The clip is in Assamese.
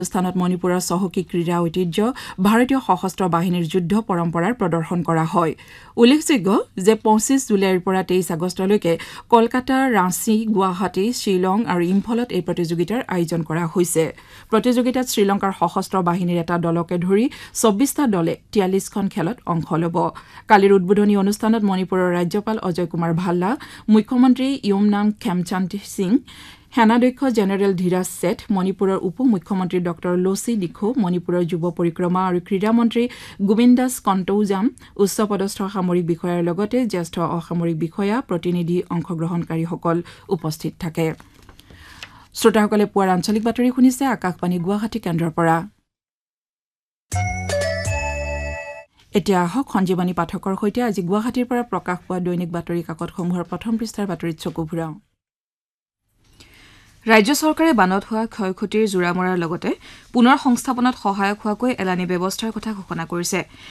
স্থানত মণিপুৰৰ চহকী ক্ৰীড়া ঐতিহ্য ভাৰতীয় সশস্ত্ৰ বাহিনীৰ যুদ্ধ পৰম্পৰাৰ প্ৰদৰ্শন কৰা হয় উল্লেখযোগ্য যে 25 জুলাইৰ পৰা 23 আগষ্টলৈকে কলকাতা ৰাঁচী গুৱাহাটী শ্ৰীলং আৰু ইম্ফলত এই প্ৰতিযোগিতাৰ আয়োজন কৰা হৈছে প্ৰতিযোগিতাত শ্ৰীলংকাৰ সশস্ত্ৰ বাহিনীৰ এটা দলকে ধৰি 24টা দলে 43খন খেলত অংশ ল'ব কালিৰ উদ্বোধনী অনুষ্ঠানত মণিপুৰৰ ৰাজ্যপাল অজয় কুমাৰ ভাল্লা মুখ্যমন্ত্ৰী ইয়ুমনাম খেমচান্দ সিং সেনাধ্যক্ষ জেনেৰেল ধীৰাজ শেঠ মণিপুৰৰ উপ মুখ্যমন্ত্ৰী ডক্টৰ লোচি দিখো মণিপুৰৰ যুৱ পৰিক্ৰমা আৰু ক্ৰীড়া মন্ত্ৰী গোবিন্দাস কণ্টৌজাম উচ্চপদস্থ সামৰিক বিষয়াৰ লগতে জ্যেষ্ঠ অসামৰিক বিষয়া প্ৰতিনিধি অংশগ্ৰহণকাৰীসকল উপস্থিত থাকে শ্ৰোতাসকলে পুৱাৰ আঞ্চলিক বাতৰি শুনিছে আকাশবাণী গুৱাহাটী কেন্দ্ৰৰ পৰা এতিয়া আহক সঞ্জীৱনী পাঠকৰ সৈতে আজি গুৱাহাটীৰ পৰা প্ৰকাশ পোৱা দৈনিক বাতৰি কাকতসমূহৰ প্ৰথম পৃষ্ঠাৰ বাতৰিত চকু ফুৰাওঁ ৰাজ্য চৰকাৰে বানত হোৱা ক্ষয়ক্ষতিৰ জোৰা মৰাৰ লগতে পুনৰ সংস্থাপনত সহায়ক হোৱাকৈ এলানি ব্যৱস্থাৰ কথা ঘোষণা কৰিছে